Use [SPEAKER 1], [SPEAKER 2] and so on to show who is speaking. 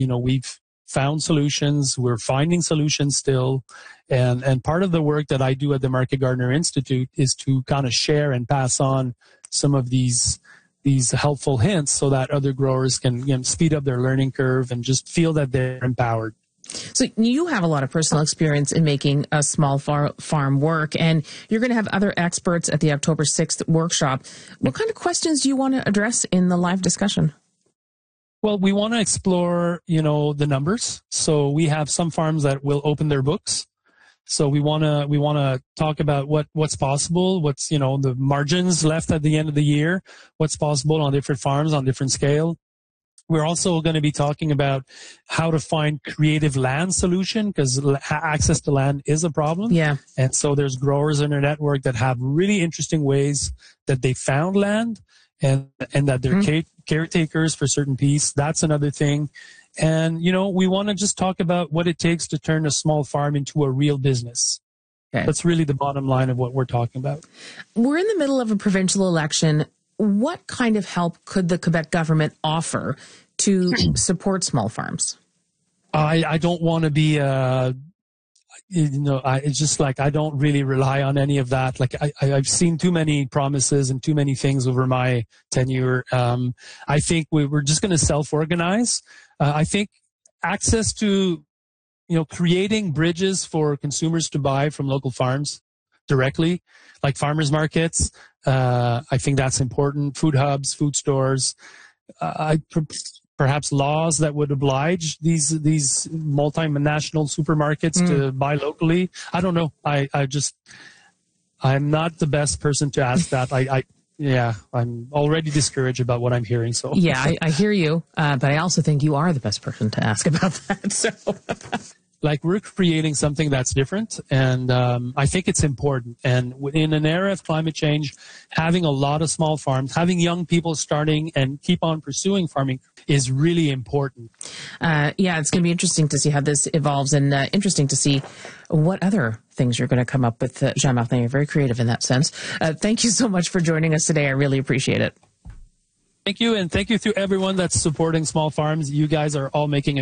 [SPEAKER 1] we've found solutions. We're finding solutions still. And part of the work that I do at the Market Gardener Institute is to kind of share and pass on some of these helpful hints so that other growers can speed up their learning curve and just feel that they're empowered.
[SPEAKER 2] So you have a lot of personal experience in making a small farm work, and you're going to have other experts at the October 6th workshop. What kind of questions do you want to address in the live discussion?
[SPEAKER 1] Well, we want to explore, the numbers. So we have some farms that will open their books. So we want to talk about what's possible, what's, the margins left at the end of the year, what's possible on different farms on different scale. We're also going to be talking about how to find creative land solution, because access to land is a problem.
[SPEAKER 2] Yeah.
[SPEAKER 1] And so there's growers in our network that have really interesting ways that they found land and that they're caretakers for certain piece. That's another thing. And, we want to just talk about what it takes to turn a small farm into a real business. Okay. That's really the bottom line of what we're talking about.
[SPEAKER 2] We're in the middle of a provincial election. What kind of help could the Quebec government offer to support small farms?
[SPEAKER 1] I don't want to be, it's just like I don't really rely on any of that. Like I've seen too many promises and too many things over my tenure. I think we're just going to self-organize. I think access to, creating bridges for consumers to buy from local farms directly, like farmers markets. I think that's important. Food hubs, food stores, perhaps laws that would oblige these multinational supermarkets to buy locally. I don't know. I'm not the best person to ask that. I'm already discouraged about what I'm hearing. So
[SPEAKER 2] yeah, I hear you, but I also think you are the best person to ask about that. So.
[SPEAKER 1] Like we're creating something that's different, and I think it's important. And in an era of climate change, having a lot of small farms, having young people starting and keep on pursuing farming is really important.
[SPEAKER 2] It's going to be interesting to see how this evolves, and interesting to see what other things you're going to come up with. Jean-Martin, you're very creative in that sense. Thank you so much for joining us today. I really appreciate it.
[SPEAKER 1] Thank you, and thank you to everyone that's supporting small farms. You guys are all making